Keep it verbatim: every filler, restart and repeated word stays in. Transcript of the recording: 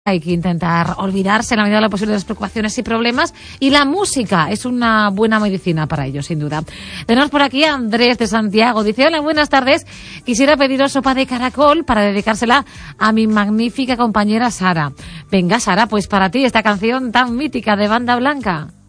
Hay que intentar olvidarse en la medida de lo posible de las preocupaciones y problemas, y la música es una buena medicina para ello, sin duda. Tenemos por aquí a Andrés de Santiago. Dice: hola, buenas tardes. Quisiera pediros sopa de caracol para dedicársela a mi magnífica compañera Sara. Venga, Sara, pues para ti esta canción tan mítica de Banda Blanca.